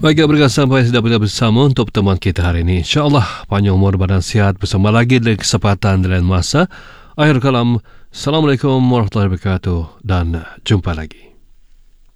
Baiklah, berkat sampai sudah bersama untuk pertemuan kita hari ini. InsyaAllah panjang umur badan sihat bersama lagi dari kesempatan dan masa. Akhir kalam, Assalamualaikum warahmatullahi wabarakatuh dan jumpa lagi.